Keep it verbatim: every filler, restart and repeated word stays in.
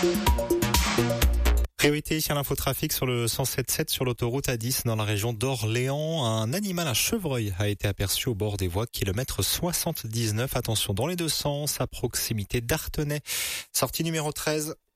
Priorité à l'infotrafic sur le cent sept sept sur l'autoroute A dix dans la région d'Orléans. Un animal, un chevreuil, a été aperçu au bord des voies, kilomètre soixante-dix-neuf. Attention dans les deux sens, à proximité d'Artenay. Sortie numéro treize.